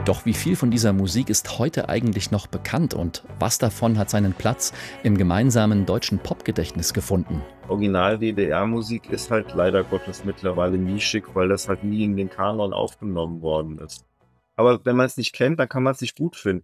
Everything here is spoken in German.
Doch wie viel von dieser Musik ist heute eigentlich noch bekannt und was davon hat seinen Platz im gemeinsamen deutschen Popgedächtnis gefunden? Original-DDR-Musik ist halt leider Gottes mittlerweile nischig, weil das halt nie in den Kanon aufgenommen worden ist. Aber wenn man es nicht kennt, dann kann man es nicht gut finden.